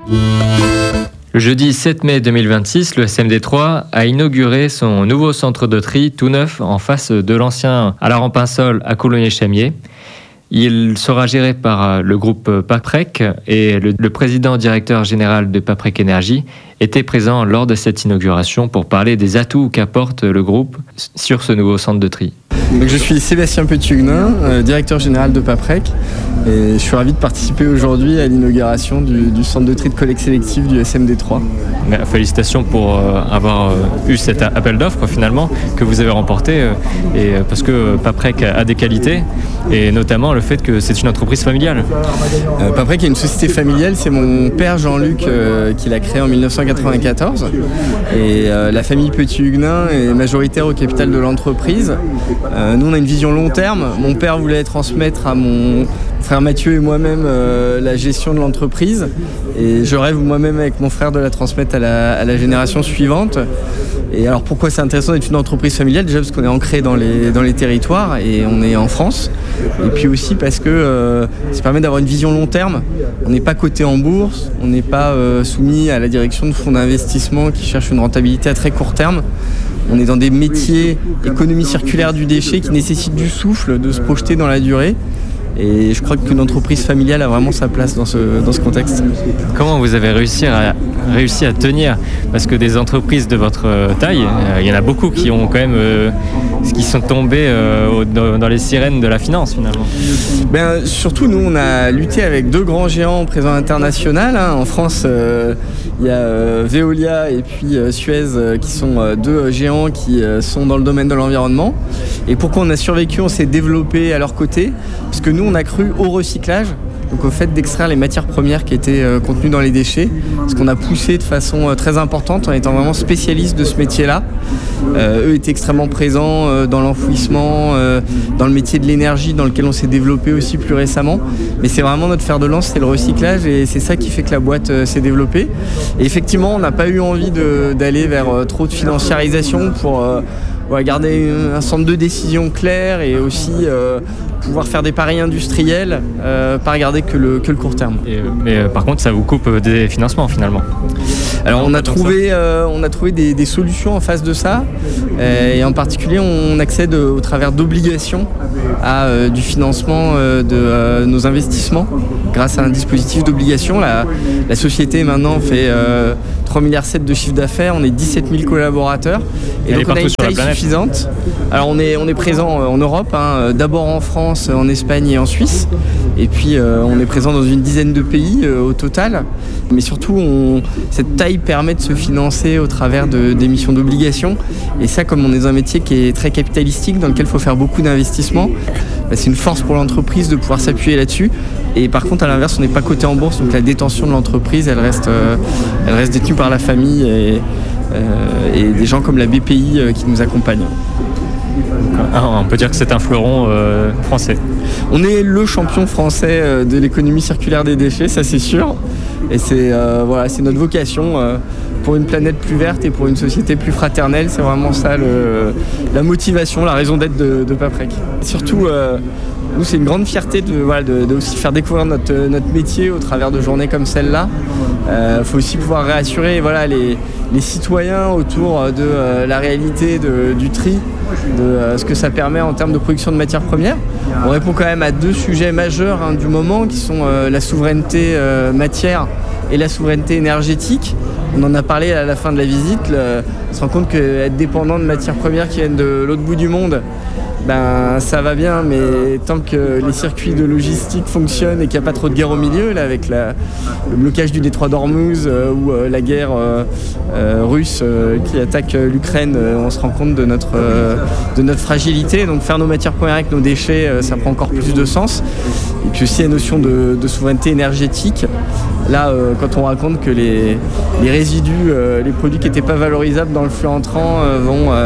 Le jeudi 7 mai 2026, le SMD3 a inauguré son nouveau centre de tri tout neuf en face de l'ancien à la Rampensol à Coulommiers-Chamiers. Il sera géré par le groupe Paprec et le président directeur général de Paprec Énergie était présent lors de cette inauguration pour parler des atouts qu'apporte le groupe sur ce nouveau centre de tri. Donc je suis Sébastien Petit-Huguenin, directeur général de Paprec, et je suis ravi de participer aujourd'hui à l'inauguration du centre de tri de collecte sélective du SMD3. Félicitations pour avoir eu cet appel d'offres finalement que vous avez remporté, et parce que Paprec a des qualités, et notamment le fait que c'est une entreprise familiale. Paprec est une société familiale, c'est mon père Jean-Luc qui l'a créé en 1994, et la famille Petit-Huguenin est majoritaire au capital de l'entreprise. Nous on a une vision long terme. Mon père voulait transmettre à mon frère Mathieu et moi-même la gestion de l'entreprise, et je rêve moi-même avec mon frère de la transmettre à la génération suivante. Et alors pourquoi c'est intéressant d'être une entreprise familiale? Déjà parce qu'on est ancré dans les territoires et on est en France, et puis aussi parce que ça permet d'avoir une vision long terme. On n'est pas coté en bourse, on n'est pas soumis à la direction de fonds d'investissement qui cherchent une rentabilité à très court terme. On est dans des métiers économie circulaire du déchet qui nécessitent du souffle, de se projeter dans la durée. Et je crois qu'une entreprise familiale a vraiment sa place dans ce contexte. Comment vous avez réussi à tenir? Parce que des entreprises de votre taille, il y en a beaucoup qui ont quand même qui sont tombés dans les sirènes de la finance finalement. Surtout nous on a lutté avec deux grands géants présents international. En France il y a Veolia et puis Suez qui sont deux géants qui sont dans le domaine de l'environnement. Et pourquoi on a survécu? On s'est développé à leur côté parce que nous on a cru au recyclage, donc au fait d'extraire les matières premières qui étaient contenues dans les déchets, ce qu'on a poussé de façon très importante en étant vraiment spécialiste de ce métier-là. Eux étaient extrêmement présents dans l'enfouissement, dans le métier de l'énergie dans lequel on s'est développé aussi plus récemment. Mais c'est vraiment notre fer de lance, c'est le recyclage, et c'est ça qui fait que la boîte s'est développée. Et effectivement, on n'a pas eu envie d'aller vers trop de financiarisation pour garder un centre de décision clair et aussi pouvoir faire des paris industriels, pas regarder que le court terme. Mais par contre, ça vous coupe des financements finalement. Alors on a trouvé des solutions en face de ça, et en particulier on accède au travers d'obligations à du financement de nos investissements grâce à un dispositif d'obligation. La société maintenant fait 3,7 milliards de chiffre d'affaires, on est 17 000 collaborateurs, et donc on a une taille suffisante. Alors on est présent en Europe, d'abord en France, en Espagne et en Suisse, et puis on est présent dans une dizaine de pays au total. Mais surtout cette taille permet de se financer au travers d'émissions d'obligations, et ça, comme on est dans un métier qui est très capitalistique dans lequel il faut faire beaucoup d'investissements, c'est une force pour l'entreprise de pouvoir s'appuyer là-dessus. Et par contre, à l'inverse, on n'est pas coté en bourse, donc la détention de l'entreprise elle reste détenue par la famille et des gens comme la BPI qui nous accompagnent. On peut dire que c'est un fleuron français. On est le champion français de l'économie circulaire des déchets, ça c'est sûr. Et c'est notre vocation pour une planète plus verte et pour une société plus fraternelle. C'est vraiment ça la motivation, la raison d'être de Paprec. Surtout, nous c'est une grande fierté de aussi faire découvrir notre métier au travers de journées comme celle-là. Faut aussi pouvoir réassurer les citoyens autour de la réalité du tri, de ce que ça permet en termes de production de matières premières. On répond quand même à deux sujets majeurs du moment qui sont la souveraineté matière et la souveraineté énergétique. On en a parlé à la fin de la visite. On se rend compte qu'être dépendant de matières premières qui viennent de l'autre bout du monde, ça va bien, mais tant que les circuits de logistique fonctionnent et qu'il n'y a pas trop de guerre au milieu, là, avec le blocage du détroit d'Ormuz ou la guerre russe qui attaque l'Ukraine, on se rend compte de notre fragilité. Donc faire nos matières premières avec nos déchets, ça prend encore plus de sens. Et puis aussi la notion de souveraineté énergétique. Là, quand on raconte que les résidus, les produits qui n'étaient pas valorisables dans le flux entrant vont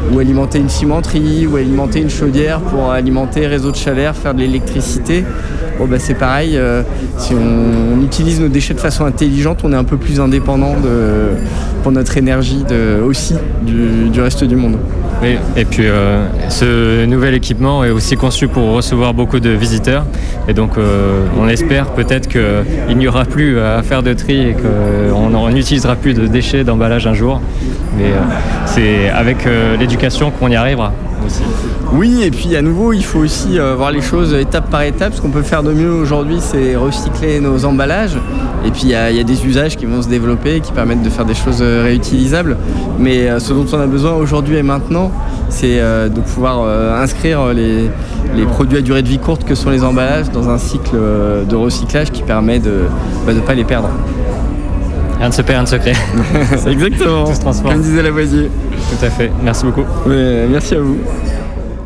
ou alimenter une cimenterie, ou alimenter une chaudière pour alimenter un réseau de chaleur, faire de l'électricité. C'est pareil, si on utilise nos déchets de façon intelligente, on est un peu plus indépendant pour notre énergie aussi du reste du monde. Oui, et puis ce nouvel équipement est aussi conçu pour recevoir beaucoup de visiteurs. Et donc on espère peut-être qu'il n'y aura plus à faire de tri et qu'on n'utilisera plus de déchets d'emballage un jour. Mais c'est avec l'éducation qu'on y arrivera aussi. Oui, et puis à nouveau, il faut aussi voir les choses étape par étape. Ce qu'on peut faire de mieux aujourd'hui, c'est recycler nos emballages. Et puis il y a des usages qui vont se développer, qui permettent de faire des choses réutilisables. Mais ce dont on a besoin aujourd'hui et maintenant, c'est de pouvoir inscrire les produits à durée de vie courte que sont les emballages dans un cycle de recyclage qui permet de ne pas les perdre. Rien ne se perd, rien ne se crée. C'est exactement, tout se transforme. Comme disait Lavoisier. Tout à fait, merci beaucoup. Merci à vous.